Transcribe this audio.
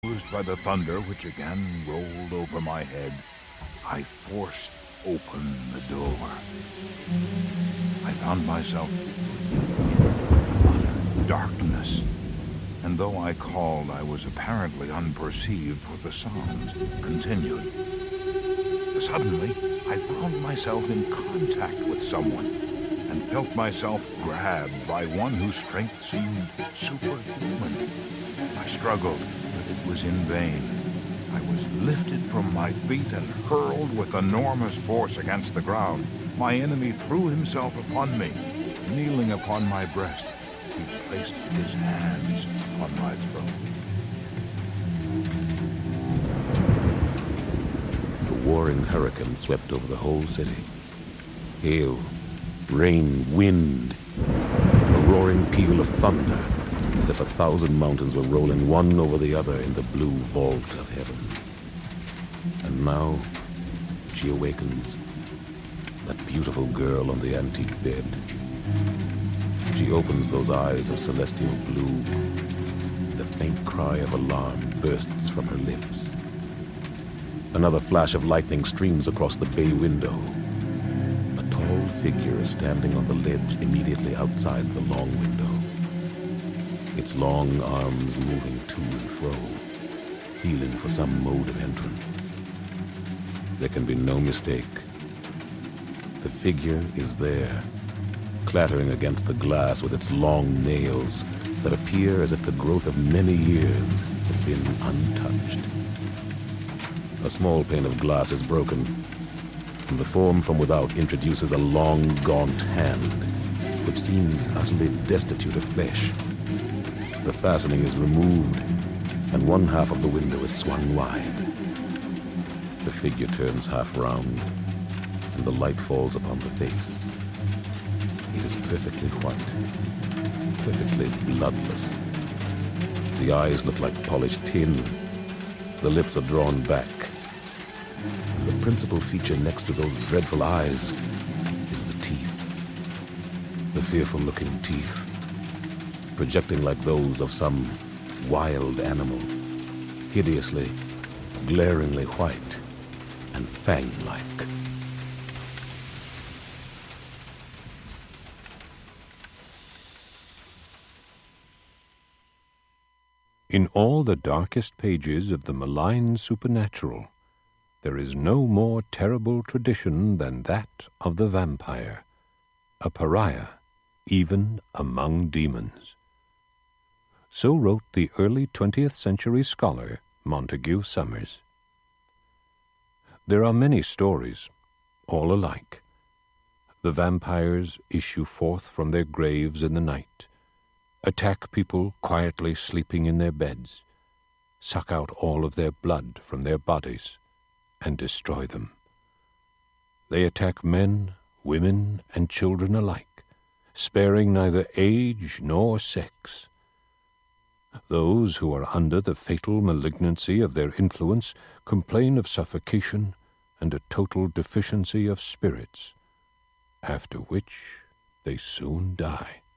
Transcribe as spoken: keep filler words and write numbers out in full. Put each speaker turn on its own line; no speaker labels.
Bruised by the thunder which again rolled over my head, I forced open the door. I found myself in utter darkness, and though I called, I was apparently unperceived, for the sounds continued. Suddenly, I found myself in contact with someone, and felt myself grabbed by one whose strength seemed superhuman. I struggled, but it was in vain. I was lifted from my feet and hurled with enormous force against the ground. My enemy threw himself upon me. Kneeling upon my breast, he placed his hands on my throat.
The warring hurricane swept over the whole city. Hail, rain, wind, a roaring peal of thunder, as if a thousand mountains were rolling one over the other in the blue vault of heaven. And now she awakens, that beautiful girl on the antique bed. She opens those eyes of celestial blue. The faint cry of alarm bursts from her lips. Another flash of lightning streams across the bay window. A tall figure is standing on the ledge immediately outside the long window, its long arms moving to and fro, feeling for some mode of entrance. There can be no mistake. The figure is there, clattering against the glass with its long nails that appear as if the growth of many years had been untouched. A small pane of glass is broken, and the form from without introduces a long, gaunt hand, which seems utterly destitute of flesh. The fastening is removed, and one half of the window is swung wide. The figure turns half round, and the light falls upon the face. It is perfectly white, perfectly bloodless. The eyes look like polished tin. The lips are drawn back. And the principal feature next to those dreadful eyes is the teeth. The fearful-looking teeth, projecting like those of some wild animal, hideously, glaringly white, and fang-like.
In all the darkest pages of the malign supernatural, there is no more terrible tradition than that of the vampire, a pariah even among demons. So wrote the early twentieth century scholar Montague Summers. There are many stories, all alike. The vampires issue forth from their graves in the night, attack people quietly sleeping in their beds, suck out all of their blood from their bodies, and destroy them. They attack men, women, and children alike, sparing neither age nor sex. Those who are under the fatal malignancy of their influence complain of suffocation and a total deficiency of spirits, after which they soon die.